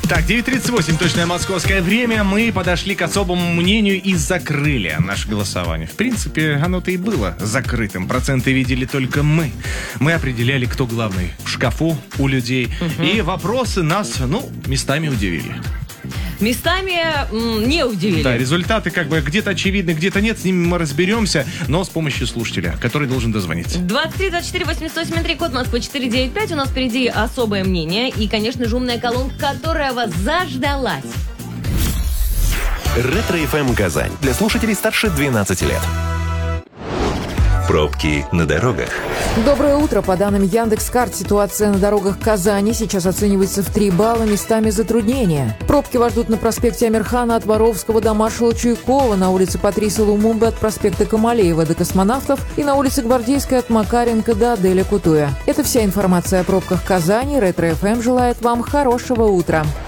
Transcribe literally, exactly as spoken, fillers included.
Так, девять тридцать восемь, точное московское время. Мы подошли к особому мнению и закрыли наше голосование. В принципе, оно-то и было закрытым. Проценты видели только мы. Мы определяли, кто главный в шкафу у людей. Угу. И вопросы нас, ну, местами удивили. Местами м, не удивили. Да, результаты как бы где-то очевидны, где-то нет. С ними мы разберемся, но с помощью слушателя, который должен дозвониться. двадцать три двадцать четыре восемьдесят восемь три, код Москвы четыре девять пять. У нас впереди особое мнение. И, конечно же, умная колонка, которая вас заждалась. Ретро-эф эм Казань. Для слушателей старше двенадцати лет. Пробки на дорогах. Доброе утро. По данным Яндекс.Карт, ситуация на дорогах Казани сейчас оценивается в три балла, местами затруднения. Пробки вас ждут на проспекте Амирхана от Воровского до маршала Чуйкова, на улице Патриса Лумумбы от проспекта Камалеева до Космонавтов и на улице Гвардейской от Макаренко до Аделя Кутуя. Это вся информация о пробках Казани. Ретро-эф эм желает вам хорошего утра.